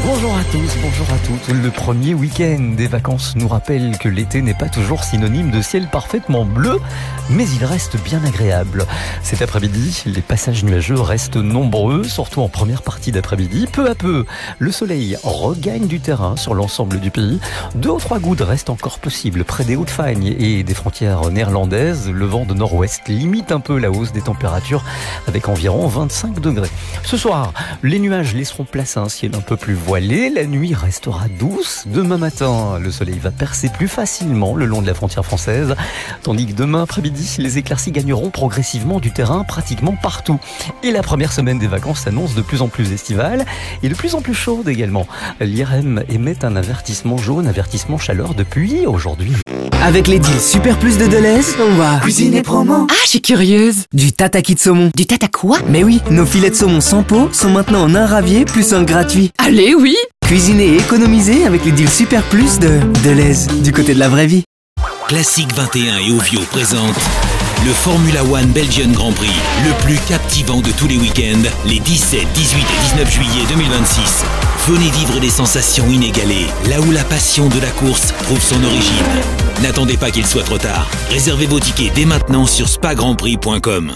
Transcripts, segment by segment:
Bonjour à tous, bonjour à toutes. Le premier week-end des vacances nous rappelle que l'été n'est pas toujours synonyme de ciel parfaitement bleu, mais il reste bien agréable. Cet après-midi, les passages nuageux restent nombreux, surtout en première partie d'après-midi. Peu à peu, le soleil regagne du terrain sur l'ensemble du pays. 2 ou 3 gouttes restent encore possibles près des Hauts-de-Fagne et des frontières néerlandaises. Le vent de nord-ouest limite un peu la hausse des températures avec environ 25 degrés. Ce soir, les nuages laisseront place à un ciel un peu plus voilé. La nuit restera douce. Demain matin, le soleil va percer plus facilement le long de la frontière française. Tandis que demain après-midi, les éclaircies gagneront progressivement du terrain pratiquement partout. Et la première semaine des vacances s'annonce de plus en plus estivale et de plus en plus chaude également. L'IRM émet un avertissement jaune, avertissement chaleur depuis aujourd'hui. Avec les deals Super Plus de Deleuze, on va cuisiner promo. Ah, je suis curieuse. Du tataki de saumon. Du tata quoi? Mais oui, nos filets de saumon sans peau sont maintenant en un ravier plus un gratuit. Allez, oui. Cuisiner et économiser avec les deals Super Plus de Deleuze, du côté de la vraie vie. Classique 21 et Ovio présente le Formula One Belgian Grand Prix, le plus captivant de tous les week-ends, les 17, 18 et 19 juillet 2026. Venez vivre des sensations inégalées, là où la passion de la course trouve son origine. N'attendez pas qu'il soit trop tard. Réservez vos tickets dès maintenant sur spagrandprix.com.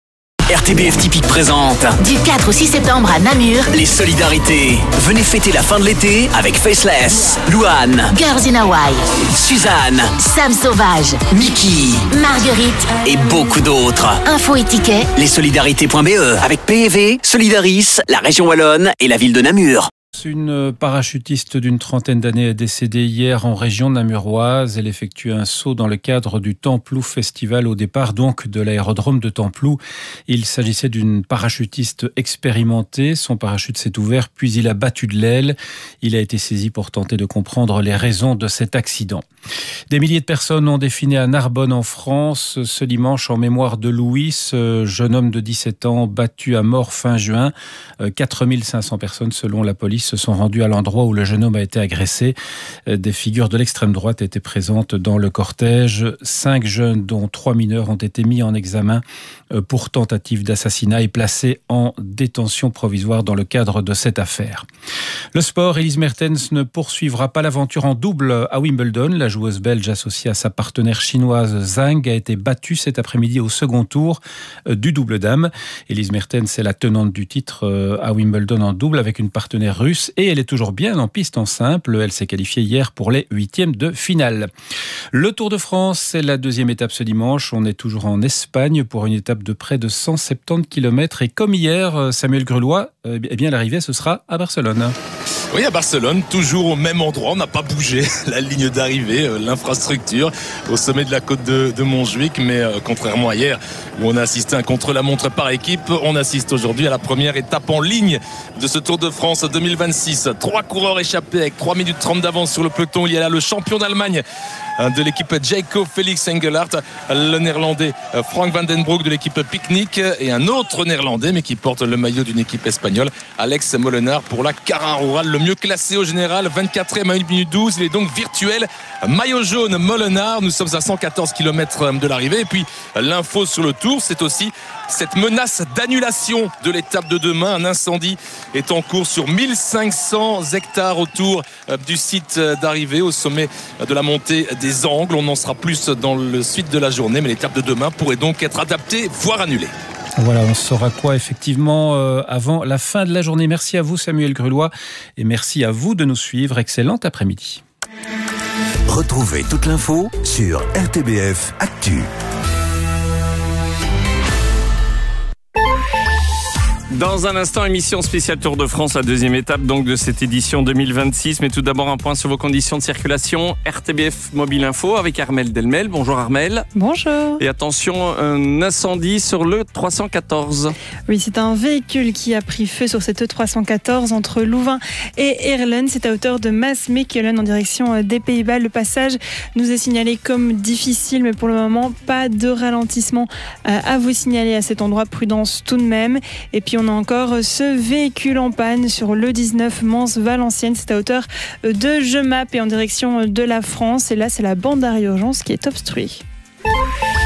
RTBF Typique présente Du 4 au 6 septembre à Namur, les solidarités. Venez fêter la fin de l'été avec Faceless, Louane, Girls in Hawaii, Suzanne, Sam Sauvage, Mickey Marguerite et beaucoup d'autres. Info et tickets. Lessolidarités.be avec PEV, Solidaris, la région Wallonne et la ville de Namur. Une parachutiste d'une trentaine d'années est décédée hier en région namuroise. Elle effectue un saut dans le cadre du Templou Festival au départ donc de l'aérodrome de Templou. Il s'agissait d'une parachutiste expérimentée. Son parachute s'est ouvert puis il a battu de l'aile. Il a été saisi pour tenter de comprendre les raisons de cet accident. Des milliers de personnes ont défilé à Narbonne en France ce dimanche en mémoire de Louis, ce jeune homme de 17 ans battu à mort fin juin. 4500 personnes selon la police se sont rendus à l'endroit où le jeune homme a été agressé. Des figures de l'extrême droite étaient présentes dans le cortège. 5 jeunes, dont 3 mineurs, ont été mis en examen pour tentative d'assassinat et placés en détention provisoire dans le cadre de cette affaire. Le sport, Elise Mertens ne poursuivra pas l'aventure en double à Wimbledon. La joueuse belge associée à sa partenaire chinoise Zhang a été battue cet après-midi au second tour du double dame. Elise Mertens est la tenante du titre à Wimbledon en double avec une partenaire russe et elle est toujours bien en piste en simple. Elle s'est qualifiée hier pour les 8e de finale. Le Tour de France, c'est la deuxième étape ce dimanche. On est toujours en Espagne pour une étape de près de 170 km et comme hier, Samuel Grelois, eh bien l'arrivée ce sera à Barcelone. Oui, à Barcelone, toujours au même endroit, on n'a pas bougé la ligne d'arrivée, l'infrastructure au sommet de la côte de Montjuïc, mais contrairement à hier où on a assisté à un contre-la-montre par équipe, on assiste aujourd'hui à la première étape en ligne de ce Tour de France 2026. 3 coureurs échappés avec 3 minutes 30 d'avance sur le peloton. Il y a là le champion d'Allemagne de l'équipe Jaco Félix Engelhardt, le néerlandais Frank van den Broek de l'équipe Picnic et un autre néerlandais mais qui porte le maillot d'une équipe espagnole, Alex Molenaar pour la Cara-Rural, le mieux classé au général, 24e à 1 minute 12, il est donc virtuel, maillot jaune Molenaar. Nous sommes à 114 km de l'arrivée et puis l'info sur le Tour, c'est aussi cette menace d'annulation de l'étape de demain. Un incendie est en cours sur 1500 hectares autour du site d'arrivée au sommet de la montée des Angles. On en sera plus dans le suite de la journée, mais l'étape de demain pourrait donc être adaptée, voire annulée. Voilà, on saura quoi effectivement avant la fin de la journée. Merci à vous Samuel Grelois et merci à vous de nous suivre. Excellent après-midi. Retrouvez toute l'info sur RTBF Actu. Dans un instant, émission spéciale Tour de France, la deuxième étape donc de cette édition 2026. Mais tout d'abord, un point sur vos conditions de circulation. RTBF Mobile Info avec Armelle Delmel. Bonjour Armelle. Bonjour. Et attention, un incendie sur le 314. Oui, c'est un véhicule qui a pris feu sur cette E314 entre Louvain et Heerlen. C'est à hauteur de Maasmechelen en direction des Pays-Bas. Le passage nous est signalé comme difficile, mais pour le moment, pas de ralentissement à vous signaler à cet endroit. Prudence tout de même. Et puis on a encore ce véhicule en panne sur le 19 Mans-Valenciennes. C'est à hauteur de Jemap et en direction de la France. Et là, c'est la bande d'arrêt urgence qui est obstruée.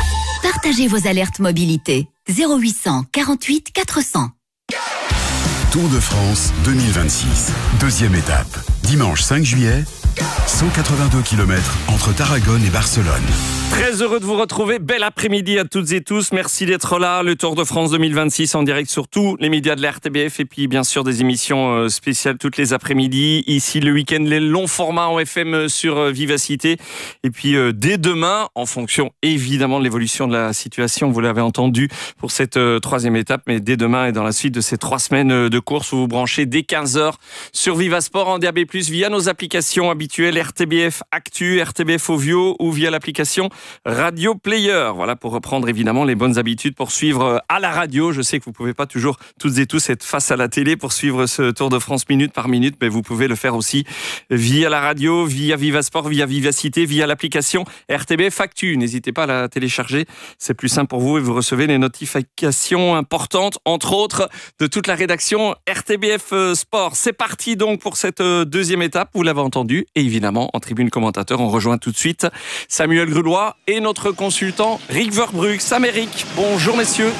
Partagez vos alertes mobilité. 0800 48 400. Tour de France 2026. Deuxième étape. Dimanche 5 juillet, 182 km entre Tarragone et Barcelone. Très heureux de vous retrouver. Bel après-midi à toutes et tous. Merci d'être là. Le Tour de France 2026 en direct sur tous les médias de la RTBF et puis bien sûr des émissions spéciales toutes les après-midi. Ici le week-end, les longs formats en FM sur Vivacité. Et puis dès demain, en fonction évidemment de l'évolution de la situation, vous l'avez entendu pour cette troisième étape, mais dès demain et dans la suite de ces 3 semaines de course, vous vous branchez dès 15h sur Vivasport en DAB+, via nos applications habituelles RTBF Actu, RTBF Ovio ou via l'application Radio Player. Voilà, pour reprendre évidemment les bonnes habitudes pour suivre à la radio. Je sais que vous ne pouvez pas toujours toutes et tous être face à la télé pour suivre ce Tour de France minute par minute, mais vous pouvez le faire aussi via la radio, via Vivasport, via Vivacité, via l'application RTBF Actu. N'hésitez pas à la télécharger, c'est plus simple pour vous et vous recevez les notifications importantes, entre autres, de toute la rédaction RTBF Sport. C'est parti donc pour cette deuxième étape, vous l'avez entendu, et évidemment en tribune commentateur, on rejoint tout de suite Samuel Grulois et notre consultant Rick Verbrugge. Sam et Rick, bonjour messieurs.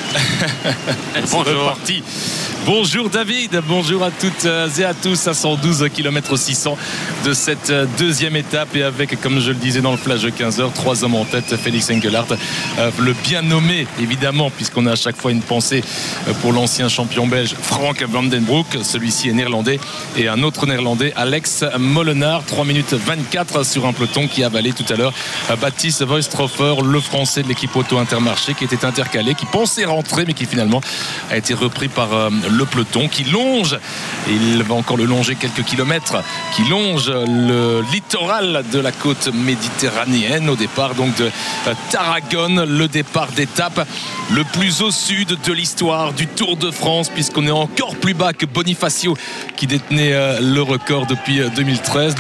Bonjour. Bonjour David, bonjour à toutes et à tous à 112 km 600 de cette deuxième étape et avec, comme je le disais dans le flash de 15h, 3 hommes en tête, Félix Engelhardt, le bien nommé évidemment, puisqu'on a à chaque fois une pensée pour l'ancien champion belge Frank Van den Broek, celui-ci est néerlandais, et un autre néerlandais, Alex Molenaar, 3 minutes 24 sur un peloton qui a avalé tout à l'heure Baptiste Woistroffer, le français de l'équipe Auto Intermarché, qui était intercalé, qui pensait rentrer mais qui finalement a été repris par le peloton qui longe, et il va encore le longer quelques kilomètres, qui longe le littoral de la côte méditerranéenne au départ donc de Tarragone, le départ d'étape le plus au sud de l'histoire du Tour de France, puisqu'on est encore plus bas que Bonifacio qui détenait le record depuis 2013.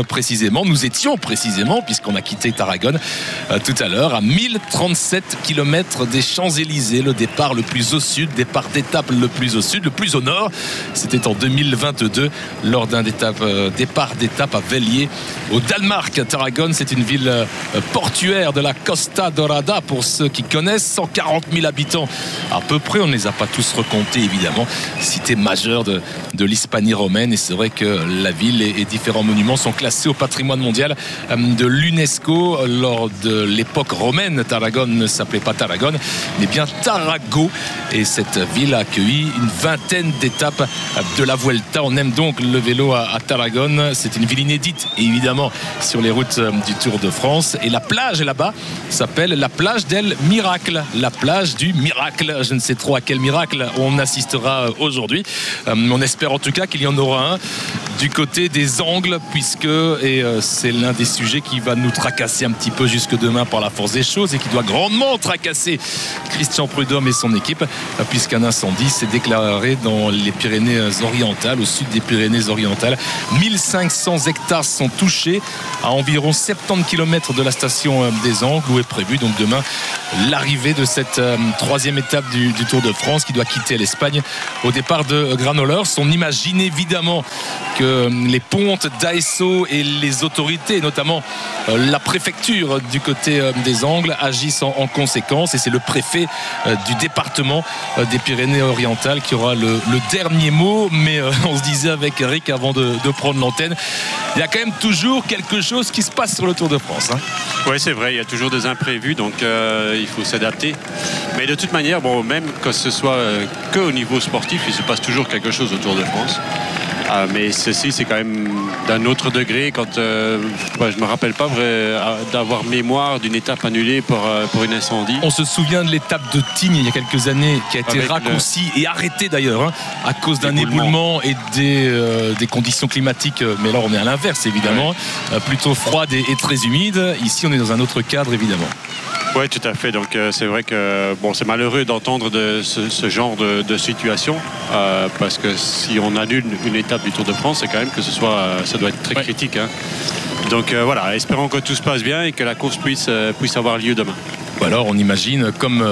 Nous étions précisément, puisqu'on a quitté Tarragone tout à l'heure, à 1037 km des Champs-Élysées, le départ le plus au sud, départ d'étape le plus au sud, le plus au nord. C'était en 2022 lors d'un départ d'étape à Vellier au Danemark. Tarragone, c'est une ville portuaire de la Costa Dorada pour ceux qui connaissent, 140 000 habitants à peu près, on ne les a pas tous recomptés évidemment, cité majeure de l'Hispanie romaine, et c'est vrai que la ville et différents monuments sont classés au patrimoine mondial de l'UNESCO. Lors de l'époque romaine, Tarragone ne s'appelait pas Tarragone mais bien Tarago, et cette ville a accueilli une vingtaine d'étapes de la Vuelta. On aime donc le vélo à Tarragone, c'est une ville inédite évidemment sur les routes du Tour de France, et la plage là-bas s'appelle la plage del Miracle, la plage du miracle. Je ne sais trop à quel miracle on assistera aujourd'hui, on espère en tout cas qu'il y en aura un du côté des Angles, puisque c'est l'un des sujets qui va nous tracasser un petit peu jusque demain par la force des choses, et qui doit grandement tracasser Christian Prudhomme et son équipe, puisqu'un incendie s'est déclaré dans les Pyrénées-Orientales, au sud des Pyrénées-Orientales. 1500 hectares sont touchés à environ 70 km de la station des Angles, où est prévu donc demain l'arrivée de cette troisième étape du Tour de France, qui doit quitter l'Espagne au départ de Granollers. On imagine évidemment que les pontes d'ASO et les autorités, notamment la préfecture du côté des Angles, agissent en conséquence, et c'est le préfet du département des Pyrénées-Orientales qui aura le dernier mot. Mais on se disait avec Eric avant de prendre l'antenne, il y a quand même toujours quelque chose qui se passe sur le Tour de France, hein. Oui, c'est vrai, il y a toujours des imprévus, donc il faut s'adapter. Mais de toute manière, bon, même que ce soit qu'au niveau sportif, il se passe toujours quelque chose au Tour de France. Mais ceci, c'est quand même d'un autre degré. Quand je ne me rappelle pas d'avoir mémoire d'une étape annulée pour un incendie. On se souvient de l'étape de Tignes il y a quelques années, qui a été raccourcie et arrêtée d'ailleurs, hein, à cause d'un éboulement et des conditions climatiques. Mais là, on est à l'inverse évidemment, plutôt froide et très humide. Ici, on est dans un autre cadre évidemment. Oui, tout à fait. Donc c'est vrai que bon, c'est malheureux d'entendre de ce genre de situation, parce que si on annule une étape du Tour de France, c'est quand même que ça doit être très critique, hein. Donc voilà, espérons que tout se passe bien et que la course puisse avoir lieu demain. Ou alors on imagine, comme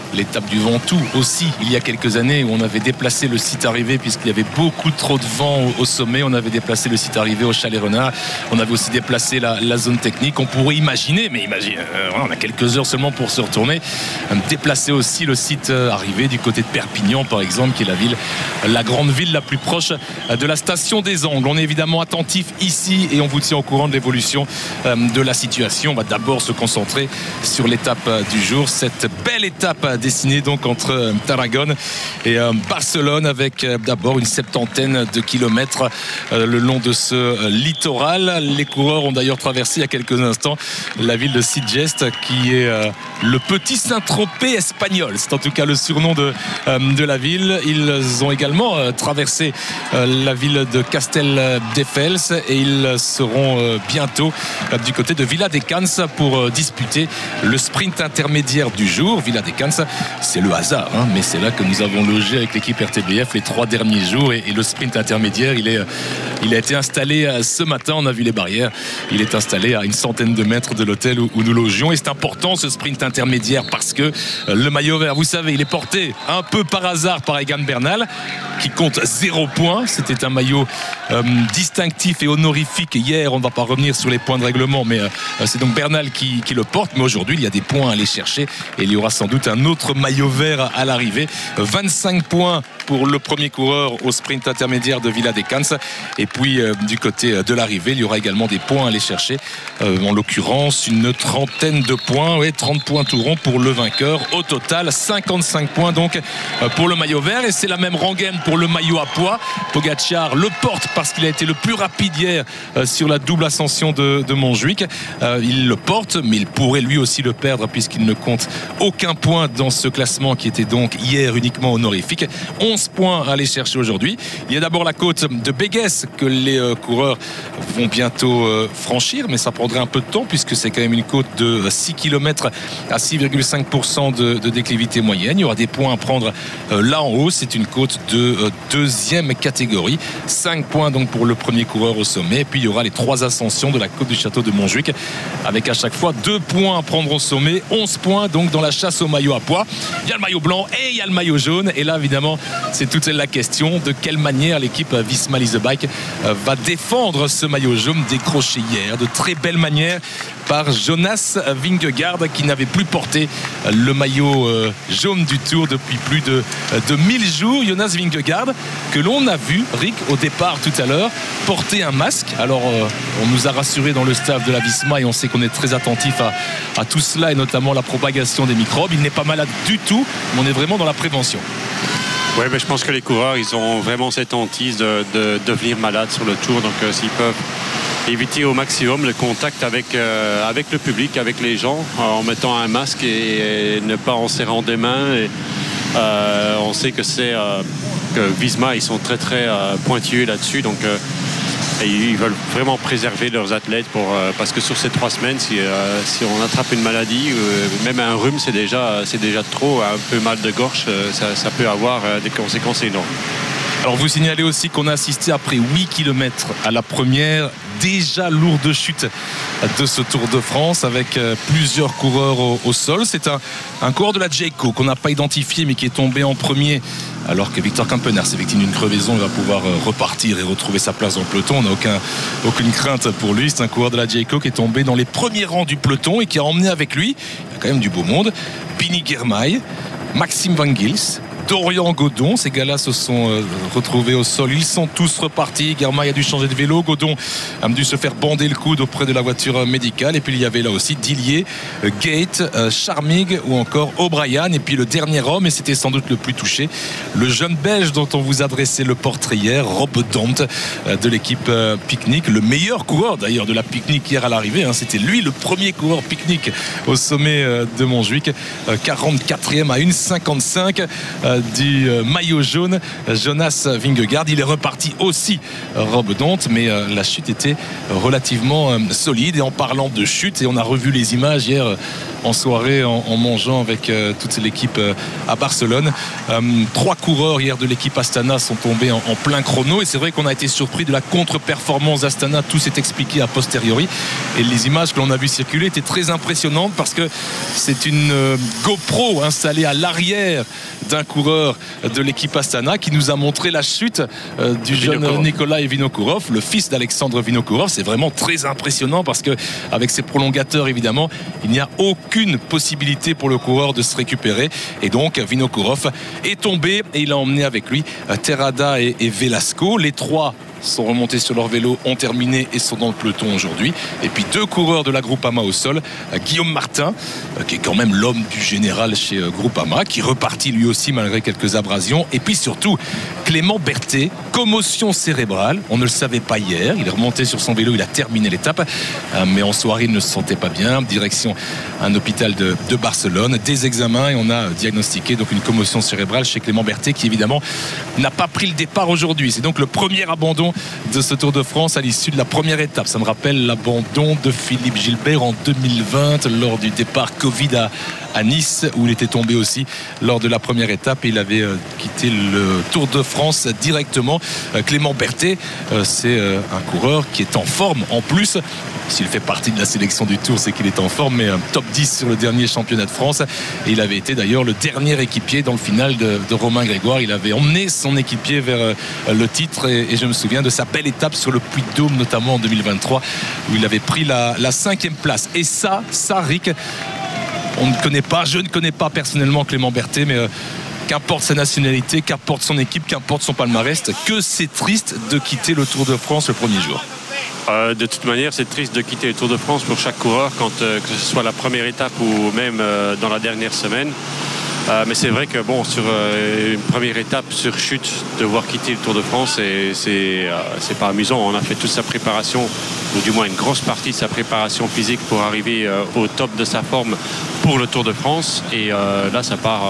l'étape du Ventoux aussi, il y a quelques années, où on avait déplacé le site arrivé puisqu'il y avait beaucoup trop de vent au sommet. On avait déplacé le site arrivé au Chalet Renard. On avait aussi déplacé la zone technique. On pourrait imaginer, on a quelques heures seulement pour se retourner, déplacer aussi le site arrivé du côté de Perpignan, par exemple, qui est la grande ville la plus proche de la station des Angles. On est évidemment attentif ici et on vous tient au courant de l'évolution de la situation. On va d'abord se concentrer sur l'étape du jour, cette belle étape dessinée donc entre Tarragone et Barcelone, avec d'abord une 70aine de kilomètres le long de ce littoral. Les coureurs ont d'ailleurs traversé il y a quelques instants la ville de Sitges, qui est le petit Saint-Tropez espagnol. C'est en tout cas le surnom de la ville. Ils ont également traversé la ville de Castelldefels et ils seront bientôt du côté de Viladecans pour disputer le sprint intermédiaire du jour. Viladecans, c'est le hasard, mais c'est là que nous avons logé avec l'équipe RTBF les 3 derniers jours, et le sprint intermédiaire, il a été installé ce matin. On a vu les barrières. Il est installé à une centaine de mètres de l'hôtel où nous logions, et c'est important ce sprint intermédiaire parce que le maillot vert, vous savez, il est porté un peu par hasard par Egan Bernal, qui compte 0 points. C'était un maillot distinctif et honorifique hier. On ne va pas revenir sur les points de règlement, mais c'est donc Bernal qui le porte. Mais aujourd'hui, il y a des points à aller chercher et il y aura sans doute un autre maillot vert à l'arrivée. 25 points pour le premier coureur au sprint intermédiaire de Viladecans. Et puis du côté de l'arrivée, il y aura également des points à aller chercher. En l'occurrence, une trentaine de points, 30 points tout rond pour le vainqueur. Au total, 55 points donc pour le maillot vert. Et c'est la même rengaine pour le maillot à pois. Pogacar le porte parce qu'il a été le plus rapide hier sur la double ascension de Montjuic. Il le porte, mais il pourrait lui aussi le perdre puisqu'il ne compte aucun point dans ce classement qui était donc hier uniquement honorifique. 11 points à aller chercher aujourd'hui. Il y a d'abord la côte de Béguès que les coureurs vont bientôt franchir, mais ça prendrait un peu de temps puisque c'est quand même une côte de 6 km à 6,5% de déclivité moyenne. Il y aura des points à prendre là en haut. C'est une côte de deuxième catégorie. 5 points donc pour le premier coureur au sommet. Et puis il y aura les 3 ascensions de la côte du château de Montjuic avec à chaque fois 2 points à prendre au sommet. 11 points donc dans la chasse au maillot à pois. Il y a le maillot blanc et il y a le maillot jaune. Et là évidemment c'est toute la question de quelle manière l'équipe Visma Lease Bike va défendre ce maillot jaune décroché hier de très belle manière par Jonas Vingegaard, qui n'avait plus porté le maillot jaune du Tour depuis plus de 1000 jours. Jonas Vingegaard que l'on a vu, Rick, au départ tout à l'heure, porter un masque. Alors on nous a rassuré dans le staff de la Visma et on sait qu'on est très attentif à tout cela et notamment la propagation des microbes. Il n'est pas malade du tout, mais on est vraiment dans la prévention. Oui, mais je pense que les coureurs, ils ont vraiment cette hantise de devenir malades sur le Tour. Donc s'ils peuvent éviter au maximum le contact avec le public, avec les gens, en mettant un masque et ne pas en serrant des mains. Et, on sait que que Visma, ils sont très très pointilleux là-dessus. Donc ils veulent vraiment préserver leurs athlètes parce que sur ces 3 semaines, si on attrape une maladie, même un rhume, c'est déjà trop. Un peu mal de gorge, ça peut avoir des conséquences énormes. Alors vous signalez aussi qu'on a assisté après 8 km à la première déjà lourde chute de ce Tour de France avec plusieurs coureurs au sol. C'est un coureur de la Jayco qu'on n'a pas identifié mais qui est tombé en premier, alors que Victor Campenaerts s'est victime d'une crevaison. Il va pouvoir repartir et retrouver sa place dans le peloton. On n'a aucune crainte pour lui. C'est un coureur de la Jayco qui est tombé dans les premiers rangs du peloton et qui a emmené avec lui, il y a quand même du beau monde, Pini Girmay, Maxime Van Gils, Dorian Godon. Ces gars-là se sont retrouvés au sol. Ils sont tous repartis. Girmay a dû changer de vélo. Godon a dû se faire bander le coude auprès de la voiture médicale. Et puis il y avait là aussi Dillier, Gate, Charmig ou encore O'Brien. Et puis le dernier homme, et c'était sans doute le plus touché, le jeune Belge dont on vous adressait le portrait hier, Rob Dont de l'équipe Picnic. Le meilleur coureur d'ailleurs de la Picnic hier à l'arrivée. C'était lui le premier coureur Picnic au sommet de Montjuic. 44e à 1,55 du maillot jaune, Jonas Vingegaard. Il est reparti aussi, Rob Dont, mais la chute était relativement solide. Et en parlant de chute, et on a revu les images hier en soirée en mangeant avec toute l'équipe à Barcelone. 3 coureurs hier de l'équipe Astana sont tombés en plein chrono et c'est vrai qu'on a été surpris de la contre-performance d'Astana. Tout s'est expliqué a posteriori et les images que l'on a vu circuler étaient très impressionnantes parce que c'est une GoPro installée à l'arrière d'un coureur de l'équipe Astana qui nous a montré la chute du jeune Nikolai Vinokourov, le fils d'Alexandre Vinokourov. C'est vraiment très impressionnant parce que avec ses prolongateurs évidemment il n'y a aucune possibilité pour le coureur de se récupérer et donc Vinokourov est tombé et il a emmené avec lui Terrada et Velasco. Les 3 sont remontés sur leur vélo, ont terminé et sont dans le peloton aujourd'hui. Et puis 2 coureurs de la Groupama au sol, Guillaume Martin qui est quand même l'homme du général chez Groupama, qui repartit lui aussi malgré quelques abrasions, et puis surtout Clément Berthet, commotion cérébrale, on ne le savait pas hier, il est remonté sur son vélo, il a terminé l'étape mais en soirée il ne se sentait pas bien, direction un hôpital de Barcelone, des examens et on a diagnostiqué donc une commotion cérébrale chez Clément Berthet qui évidemment n'a pas pris le départ aujourd'hui. C'est donc le premier abandon de ce Tour de France à l'issue de la première étape. Ça me rappelle l'abandon de Philippe Gilbert en 2020 lors du départ Covid à Nice où il était tombé aussi lors de la première étape et il avait quitté le Tour de France directement. Clément Berthet, c'est un coureur qui est en forme en plus. S'il fait partie de la sélection du Tour, c'est qu'il est en forme, mais top 10 sur le dernier championnat de France. Et il avait été d'ailleurs le dernier équipier dans le final de Romain Grégoire. Il avait emmené son équipier vers le titre et je me souviens de sa belle étape sur le Puy-de-Dôme, notamment en 2023, où il avait pris la 5e place. Et ça, Rick, on ne connaît pas, je ne connais pas personnellement Clément Berthet, mais qu'importe sa nationalité, qu'importe son équipe, qu'importe son palmarès, que c'est triste de quitter le Tour de France le premier jour. De toute manière, c'est triste de quitter le Tour de France pour chaque coureur, que ce soit la première étape ou même dans la dernière semaine. Mais c'est vrai que sur une première étape sur chute, devoir quitter le Tour de France, c'est pas amusant. On a fait toute sa préparation, ou du moins une grosse partie de sa préparation physique pour arriver au top de sa forme pour le Tour de France. Et là, ça part.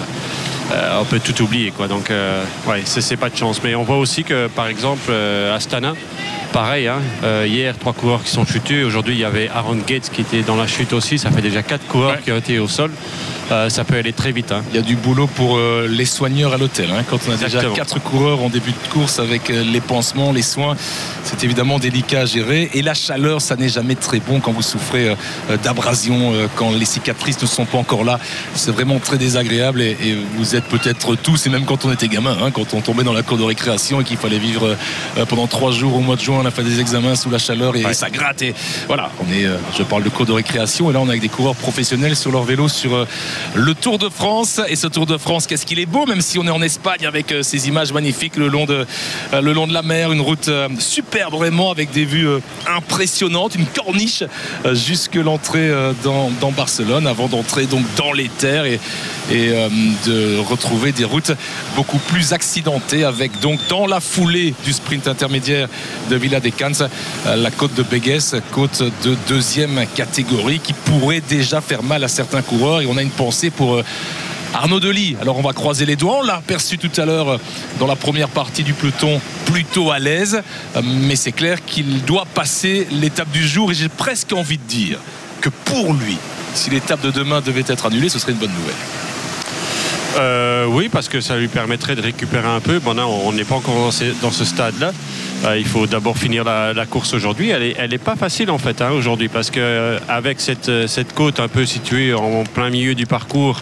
On peut tout oublier, quoi. Donc, c'est pas de chance. Mais on voit aussi que, par exemple, Astana, pareil, hier 3 coureurs qui sont chutés. Aujourd'hui, il y avait Aaron Gates qui était dans la chute aussi. Ça fait déjà 4 coureurs qui ont été au sol. Ça peut aller très vite. Il y a du boulot pour les soigneurs à l'hôtel. Quand on a déjà 4 coureurs en début de course avec les pansements, les soins, c'est évidemment délicat à gérer. Et la chaleur, ça n'est jamais très bon quand vous souffrez d'abrasion, quand les cicatrices ne sont pas encore là. C'est vraiment très désagréable et vous êtes peut-être tous, et même quand on était gamin, quand on tombait dans la cour de récréation et qu'il fallait vivre pendant 3 jours au mois de juin, on a fait des examens sous la chaleur et ça gratte. Et voilà, je parle de cour de récréation et là on est avec des coureurs professionnels sur leur vélo sur le Tour de France. Et ce Tour de France, qu'est-ce qu'il est beau, même si on est en Espagne avec ces images magnifiques le long de la mer, une route superbe vraiment avec des vues impressionnantes, une corniche jusque l'entrée dans Barcelone avant d'entrer donc dans les terres et de retrouver des routes beaucoup plus accidentées avec donc dans la foulée du sprint intermédiaire de Viladecans la côte de Béguès, côte de 2e catégorie qui pourrait déjà faire mal à certains coureurs et on a une pensée pour Arnaud Delis. Alors on va croiser les doigts, on l'a aperçu tout à l'heure dans la première partie du peloton plutôt à l'aise, mais c'est clair qu'il doit passer l'étape du jour et j'ai presque envie de dire que pour lui, si l'étape de demain devait être annulée, ce serait une bonne nouvelle. Oui, parce que ça lui permettrait de récupérer un peu. Bon, là, on n'est pas encore dans ce stade-là. Il faut d'abord finir la course aujourd'hui. Elle est pas facile en fait aujourd'hui parce que avec cette côte un peu située en plein milieu du parcours,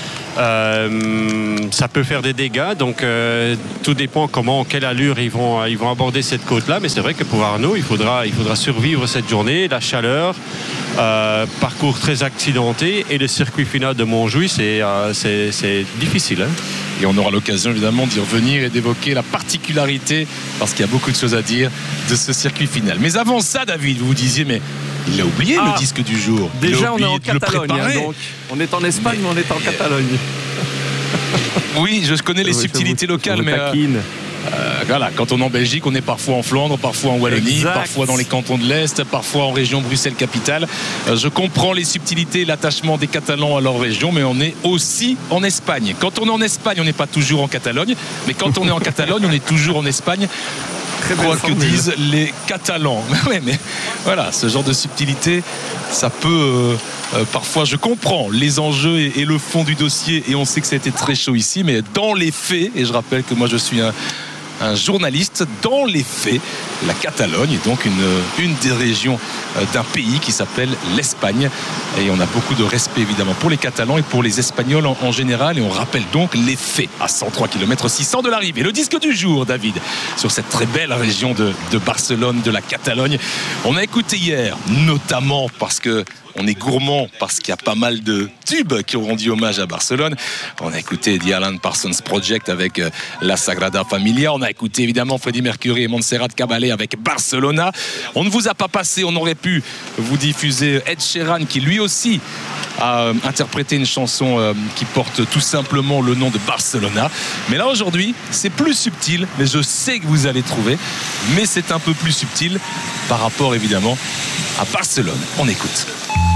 ça peut faire des dégâts. Donc tout dépend quelle allure ils vont aborder cette côte-là. Mais c'est vrai que pour Arnaud, il faudra survivre cette journée, la chaleur. Parcours très accidenté et le circuit final de Montjuïc c'est difficile et on aura l'occasion évidemment d'y revenir et d'évoquer la particularité parce qu'il y a beaucoup de choses à dire de ce circuit final. Mais avant ça, David, vous disiez mais il a oublié le disque du jour. Déjà on est en Catalogne donc on est en Espagne mais on est en Catalogne. Oui, je connais les subtilités locales mais voilà, quand on est en Belgique, on est parfois en Flandre, parfois en Wallonie, parfois dans les cantons de l'Est, parfois en région Bruxelles-Capitale. Je comprends les subtilités et l'attachement des Catalans à leur région, mais on est aussi en Espagne. Quand on est en Espagne, on n'est pas toujours en Catalogne, mais quand on est en Catalogne, on est toujours en Espagne. Quoi que disent les Catalans. Ouais, mais voilà, ce genre de subtilité, ça peut parfois je comprends les enjeux et le fond du dossier, et on sait que ça a été très chaud ici, mais dans les faits, et je rappelle que moi je suis un journaliste, dans les faits, la Catalogne est donc une des régions d'un pays qui s'appelle l'Espagne, et on a beaucoup de respect évidemment pour les Catalans et pour les Espagnols en général, et on rappelle donc les faits à 103 km 600 de l'arrivée. Le disque du jour, David, sur cette très belle région de Barcelone, de la Catalogne. On a écouté hier, notamment parce que on est gourmand, parce qu'il y a pas mal de tubes qui ont rendu hommage à Barcelone. On a écouté The Alan Parsons Project avec La Sagrada Familia. On a écouté évidemment Freddie Mercury et Montserrat Caballé avec Barcelona. On ne vous a pas passé, on aurait pu vous diffuser Ed Sheeran qui lui aussi a interprété une chanson qui porte tout simplement le nom de Barcelona. Mais là aujourd'hui, c'est plus subtil, mais je sais que vous allez trouver. Mais c'est un peu plus subtil par rapport évidemment à Barcelone. On écoute.